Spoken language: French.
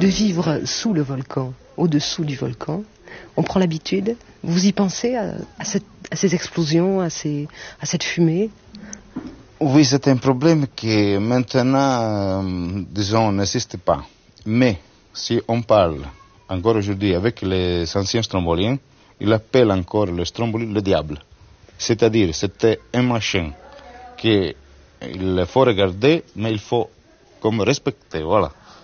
de vivre sous le volcan, au-dessous du volcan. On prend l'habitude. Vous y pensez à ces explosions, à cette fumée? Oui, c'est un problème qui maintenant, disons, n'existe pas. Mais si on parle encore aujourd'hui avec les anciens stromboliens, ils appellent encore le stromboli le diable. C'est-à-dire, c'était un machin qu'il faut regarder, mais il faut comme respecter, voilà.